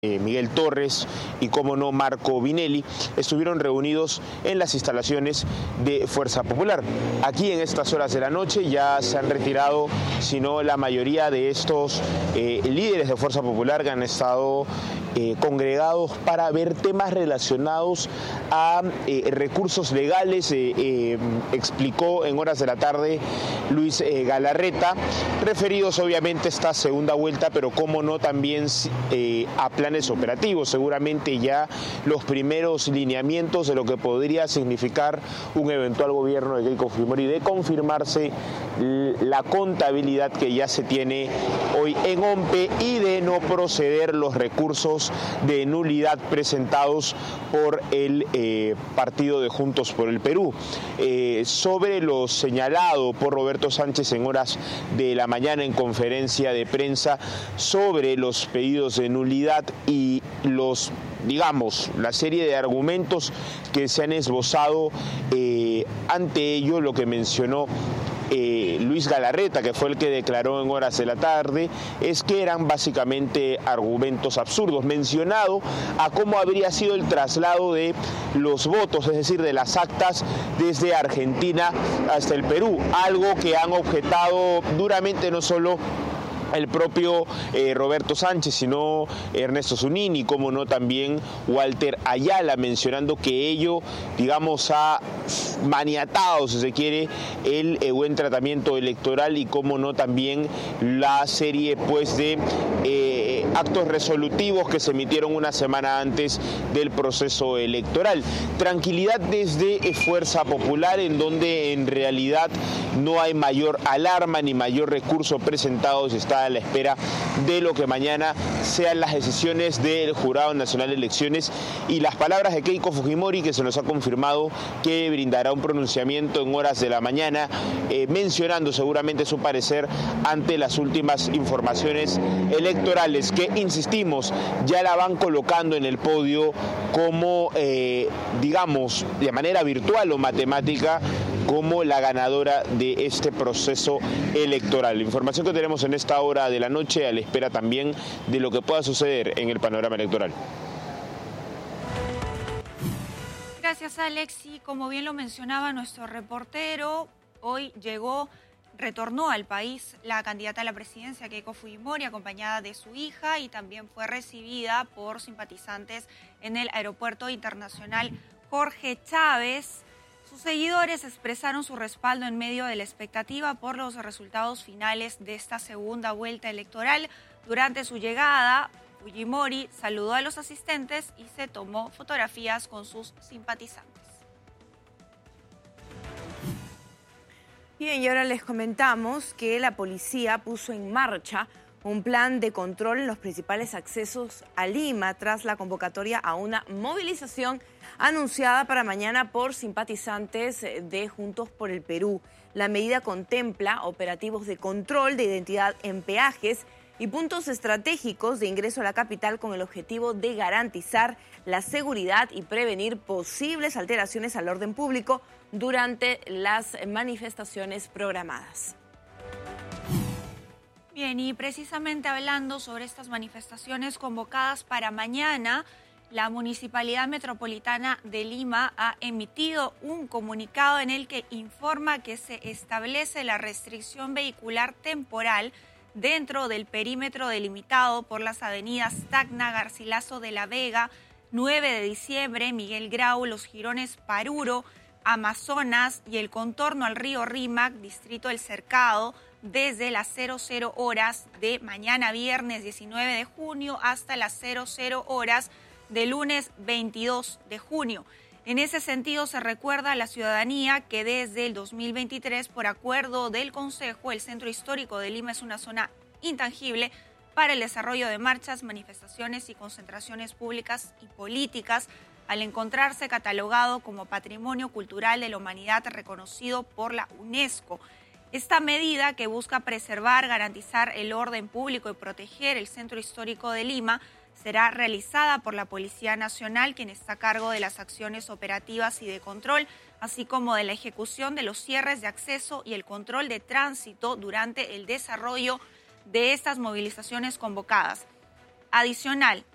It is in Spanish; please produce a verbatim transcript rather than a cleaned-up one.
Eh, Miguel Torres y, como no, Marco Vinelli, estuvieron reunidos en las instalaciones de Fuerza Popular. Aquí en estas horas de la noche ya se han retirado, si no la mayoría de estos eh, líderes de Fuerza Popular que han estado eh, congregados para ver temas relacionados a eh, recursos legales, eh, eh, explicó en horas de la tarde Luis eh, Galarreta, referidos obviamente a esta segunda vuelta, pero como no también eh, a planes operativos, seguramente ya los primeros lineamientos de lo que podría significar un eventual gobierno de Keiko Fujimori, de confirmarse la contabilidad que ya se tiene hoy en OMPE y de no proceder los recursos de nulidad presentados por el eh, partido de Juntos por el Perú. Eh, sobre lo señalado por Roberto Sánchez en horas de la mañana en conferencia de prensa sobre los pedidos de nulidad y los, digamos, la serie de argumentos que se han esbozado eh, ante ello, lo que mencionó Eh, Luis Galarreta, que fue el que declaró en horas de la tarde, es que eran básicamente argumentos absurdos, mencionado a cómo habría sido el traslado de los votos, es decir, de las actas desde Argentina hasta el Perú, algo que han objetado duramente no solo el propio eh, Roberto Sánchez, sino Ernesto Zunini, como no también Walter Ayala, mencionando que ello, digamos, ha maniatado, si se quiere, el eh, buen tratamiento electoral y como no también la serie pues de eh, actos resolutivos que se emitieron una semana antes del proceso electoral. Tranquilidad desde eh, Fuerza Popular, en donde en realidad no hay mayor alarma ni mayor recurso presentado, se está a la espera de lo que mañana sean las decisiones del Jurado Nacional de Elecciones y las palabras de Keiko Fujimori, que se nos ha confirmado que brindará un pronunciamiento en horas de la mañana, eh, mencionando seguramente su parecer ante las últimas informaciones electorales que, insistimos, ya la van colocando en el podio como, eh, digamos, de manera virtual o matemática, como la ganadora de este proceso electoral. La información que tenemos en esta hora de la noche, a la espera también de lo que pueda suceder en el panorama electoral. Gracias, Alex. Y como bien lo mencionaba nuestro reportero, hoy llegó, retornó al país la candidata a la presidencia, Keiko Fujimori, acompañada de su hija, y también fue recibida por simpatizantes en el Aeropuerto Internacional Jorge Chávez. Sus seguidores expresaron su respaldo en medio de la expectativa por los resultados finales de esta segunda vuelta electoral. Durante su llegada, Fujimori saludó a los asistentes y se tomó fotografías con sus simpatizantes. Bien, y ahora les comentamos que la policía puso en marcha un plan de control en los principales accesos a Lima tras la convocatoria a una movilización anunciada para mañana por simpatizantes de Juntos por el Perú. La medida contempla operativos de control de identidad en peajes y puntos estratégicos de ingreso a la capital con el objetivo de garantizar la seguridad y prevenir posibles alteraciones al orden público durante las manifestaciones programadas. Bien, y precisamente hablando sobre estas manifestaciones convocadas para mañana, la Municipalidad Metropolitana de Lima ha emitido un comunicado en el que informa que se establece la restricción vehicular temporal dentro del perímetro delimitado por las avenidas Tacna, Garcilaso de la Vega, nueve de diciembre, Miguel Grau, Los Jirones, Paruro, Amazonas y el contorno al río Rímac, Distrito El Cercado, desde las cero cero horas de mañana viernes diecinueve de junio hasta las cero cero horas de lunes veintidós de junio. En ese sentido, se recuerda a la ciudadanía que desde el dos mil veintitrés, por acuerdo del Consejo, el Centro Histórico de Lima es una zona intangible para el desarrollo de marchas, manifestaciones y concentraciones públicas y políticas, al encontrarse catalogado como Patrimonio Cultural de la Humanidad reconocido por la UNESCO. Esta medida, que busca preservar, garantizar el orden público y proteger el Centro Histórico de Lima, será realizada por la Policía Nacional, quien está a cargo de las acciones operativas y de control, así como de la ejecución de los cierres de acceso y el control de tránsito durante el desarrollo de estas movilizaciones convocadas. Adicional,